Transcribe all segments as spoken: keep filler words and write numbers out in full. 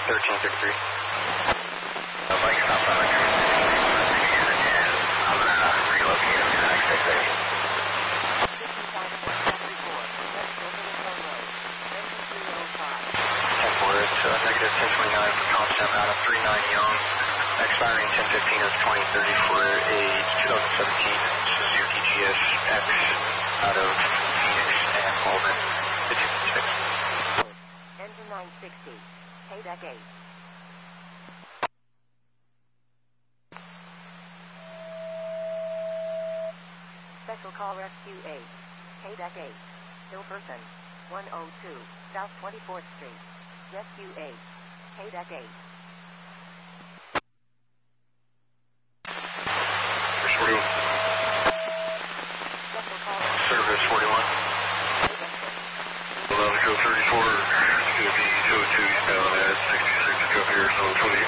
thirteen thirty-three. Uh, Mike, stop on my train. I'm going to relocate him to the next station. ten four, it's uh, negative ten twenty-nine for Comstem out of three nine Young, expiring ten fifteen of twenty thirty for a twenty seventeen Suzuki G S X out of Phoenix and Malden. Engine nine sixty, Payback eight. Special Call Rescue eight, Payback eight, Hill Person, one oh two, South twenty-fourth Street, Rescue eight, Payback eight. forty-one. Special Call Service forty-one. eleven Joe thirty-four, it's going to be Joe two, he's down at sixty-six, go here, so twenty.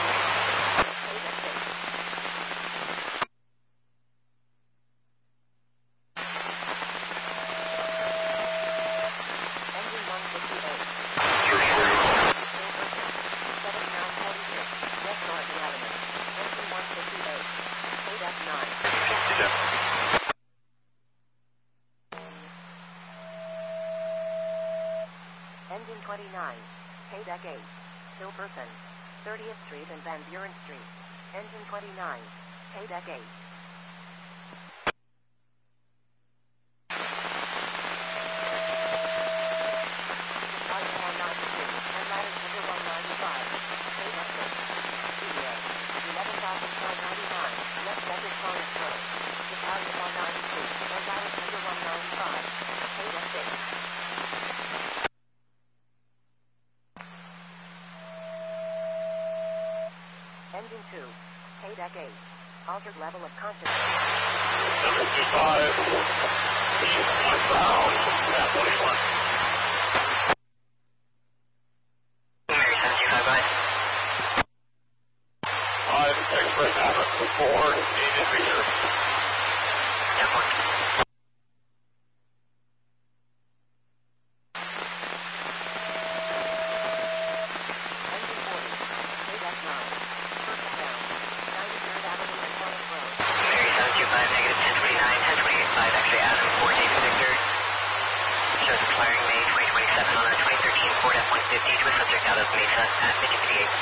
Engine one fifty-eight, Service forty-one. seven nine forty-six, West North Avenue, Engine one fifty-eight, Payback nine. Engine twenty-nine, Payback eight, Hill Person, thirtieth Street and Van Buren Street. Engine twenty-nine, Payback eight. Departure one ninety-two, and ladder number one ninety-five, Payback six. Studio, eleven thousand four ninety-nine, West Desert Forest Road. Departure one ninety-two, and ladder number one ninety-five, Payback six. Engine two, Payback eight, altered level of consciousness. seventy-five, southbound, South twenty-one. Mary seventy-five, bye. five, Express Avenue, four, needed reader. ten four. Engine forty, Payback nine, Purple Down, ninety-third Avenue and Hornet Road. Mary seven two five, negative ten twenty-nine, ten twenty-eight five, X-ray Adam, fourteen Victor. Shows expiring May twenty twenty-seven on a twenty thirteen Ford F one fifty to a subject out of Mesa at fifty fifty-eight.